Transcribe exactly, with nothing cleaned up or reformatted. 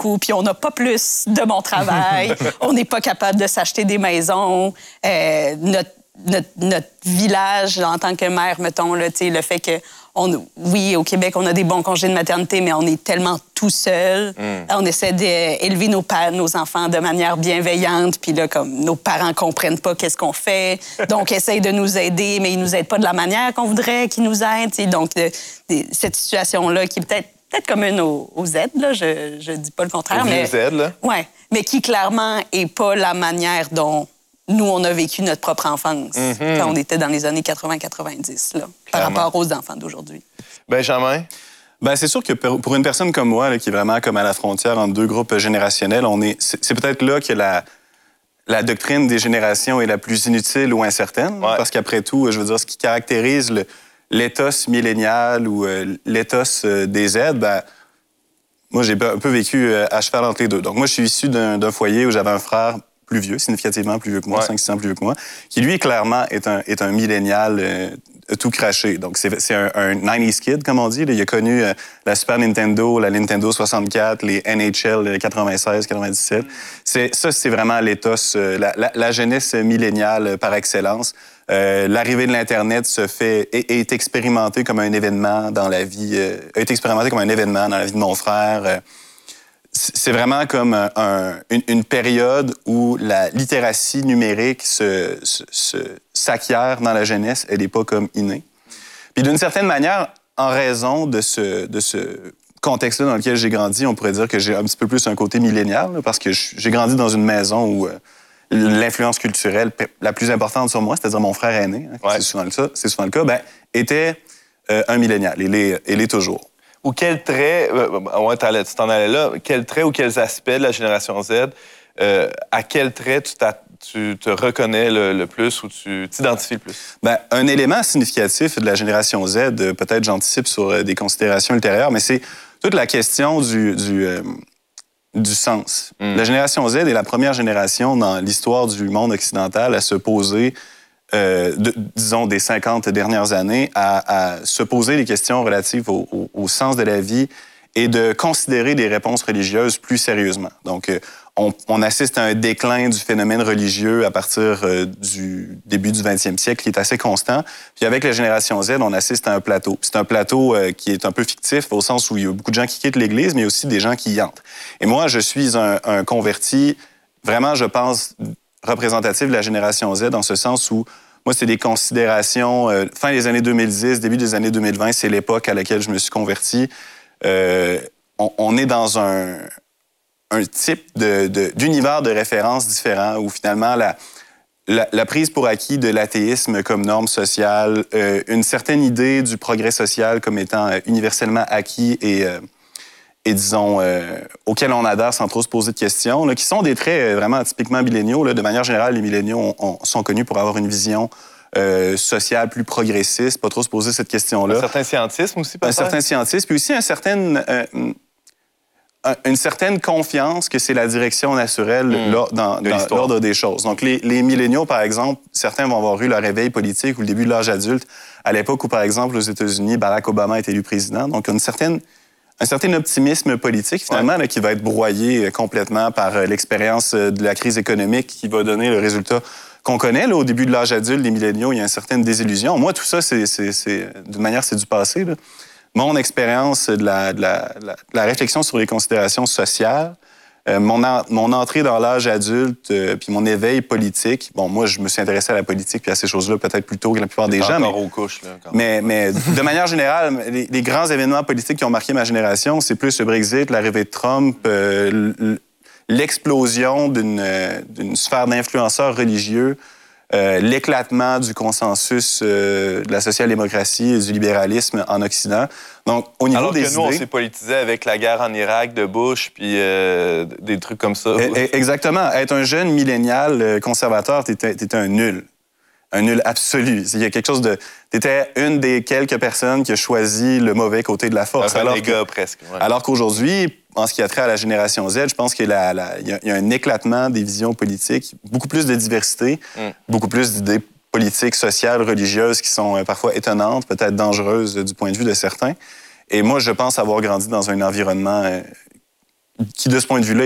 beaucoup, puis on n'a pas plus de bon travail, on n'est pas capable de s'acheter des maisons. Euh, notre, notre, notre village, en tant que mère, mettons, là, le fait que, on, oui, au Québec, on a des bons congés de maternité, mais on est tellement tout seul. Mm. On essaie d'élever nos, nos enfants de manière bienveillante, puis là, comme nos parents comprennent pas qu'est-ce qu'on fait, donc essayent de nous aider, mais ils nous aident pas de la manière qu'on voudrait qu'ils nous aident. T'sais. Donc, de, de, cette situation-là qui est peut-être peut-être commune aux, aux Z, là, je, je dis pas le contraire, aux mais... Z, là. Ouais, mais qui, clairement, est pas la manière dont nous, on a vécu notre propre enfance mm-hmm. quand on était dans les années quatre-vingts quatre-vingt-dix, là, par rapport aux enfants d'aujourd'hui. Benjamin? Ben, c'est sûr que pour une personne comme moi, là, qui est vraiment comme à la frontière entre deux groupes générationnels, on est, c'est, c'est peut-être là que la, la doctrine des générations est la plus inutile ou incertaine. Ouais. Parce qu'après tout, je veux dire, ce qui caractérise le, l'éthos millénial ou euh, l'éthos euh, des Z, ben, moi, j'ai un peu vécu euh, à cheval entre les deux. Donc, moi, je suis issu d'un, d'un foyer où j'avais un frère plus vieux, significativement plus vieux que moi, ouais. cinq six ans plus vieux que moi, qui, lui, clairement, est un, est un millénial euh, tout craché. Donc, c'est, c'est un, un nineties kid, comme on dit. Là. Il a connu euh, la Super Nintendo, la Nintendo soixante-quatre, les N H L quatre-vingt-seize quatre-vingt-dix-sept. Mm. C'est, ça, c'est vraiment l'éthos, euh, la, la, la jeunesse milléniale euh, par excellence. Euh, l'arrivée de l'Internet se fait est, est expérimentée comme un événement dans la vie, euh, est expérimentée comme un événement dans la vie de mon frère. Euh, c'est vraiment comme un, un, une, une période où la littératie numérique se, se, se s'acquiert dans la jeunesse. Elle n'est pas comme innée. Puis d'une certaine manière, en raison de ce, de ce contexte-là dans lequel j'ai grandi, on pourrait dire que j'ai un petit peu plus un côté millénial, là, parce que j'ai grandi dans une maison où euh, l'influence culturelle la plus importante sur moi, c'est-à-dire mon frère aîné, hein, ouais. c'est, souvent le cas, c'est souvent le cas, ben, était euh, un millénial. Il l'est, il l'est toujours. Ou quels traits, euh, ouais, tu t'en allais là, quels traits ou quels aspects de la génération Z, euh, à quels traits tu, tu te reconnais le, le plus ou tu t'identifies le plus? Bien, un élément significatif de la génération Z, peut-être j'anticipe sur des considérations ultérieures, mais c'est toute la question du, du, euh, du sens. Mm. La génération Z est la première génération dans l'histoire du monde occidental à se poser Euh, de, disons, des cinquante dernières années, à, à se poser des questions relatives au, au, au sens de la vie et de considérer des réponses religieuses plus sérieusement. Donc, euh, on, on assiste à un déclin du phénomène religieux à partir euh, du début du vingtième siècle qui est assez constant. Puis avec la génération Z, on assiste à un plateau. Puis c'est un plateau euh, qui est un peu fictif au sens où il y a beaucoup de gens qui quittent l'Église, mais aussi des gens qui y entrent. Et moi, je suis un, un converti, vraiment, je pense, représentatif de la génération Z, dans ce sens où, moi, c'est des considérations, euh, fin des années deux mille dix, début des années deux mille vingt, c'est l'époque à laquelle je me suis converti. Euh, on, on est dans un, un type de, de, d'univers de référence différent, où finalement, la, la, la prise pour acquis de l'athéisme comme norme sociale, euh, une certaine idée du progrès social comme étant euh, universellement acquis et... Euh, et disons, euh, auxquels on adhère sans trop se poser de questions, là, qui sont des traits euh, vraiment typiquement milléniaux. Là. De manière générale, les milléniaux on, on, sont connus pour avoir une vision euh, sociale plus progressiste, pas trop se poser cette question-là. Un certain scientisme aussi, peut-être? Un certain scientisme, puis aussi un certain, euh, une certaine confiance que c'est la direction naturelle mmh. là, dans, de dans l'ordre des choses. Donc, les, les milléniaux, par exemple, certains vont avoir eu leur réveil politique ou le début de l'âge adulte à l'époque où, par exemple, aux États-Unis, Barack Obama est élu président. Donc, une certaine... un certain optimisme politique, finalement, ouais. là, qui va être broyé complètement par l'expérience de la crise économique qui va donner le résultat qu'on connaît. Là, au début de l'âge adulte, les milléniaux, il y a une certaine désillusion. Moi, tout ça, c'est, c'est, c'est, d'une manière, c'est du passé. Là. Mon expérience de la, de, la, de la réflexion sur les considérations sociales, Euh, mon, en, mon entrée dans l'âge adulte, euh, puis mon éveil politique. Bon, moi, je me suis intéressé à la politique puis à ces choses-là peut-être plus tôt que la plupart des gens. Encore mais, aux couches, là, mais, mais de manière générale, les, les grands événements politiques qui ont marqué ma génération, c'est plus le Brexit, l'arrivée de Trump, euh, l'explosion d'une, d'une sphère d'influenceurs religieux, euh, l'éclatement du consensus euh, de la social-démocratie et du libéralisme en Occident. Donc, au niveau Alors des que nous, idées, on s'est politisé avec la guerre en Irak de Bush, puis euh, des trucs comme ça. Exactement. Être un jeune millénial conservateur, t'étais, t'étais un nul. Un nul absolu. Il y a quelque chose de... T'étais une des quelques personnes qui a choisi le mauvais côté de la force. Un alors des que, gars, presque. Ouais. Alors qu'aujourd'hui, en ce qui a trait à la génération Z, je pense qu'il y a, la, il y a un éclatement des visions politiques, beaucoup plus de diversité, mm. beaucoup plus d'idées politiques, sociales, religieuses qui sont parfois étonnantes, peut-être dangereuses du point de vue de certains. Et moi, je pense avoir grandi dans un environnement qui, de ce point de vue-là,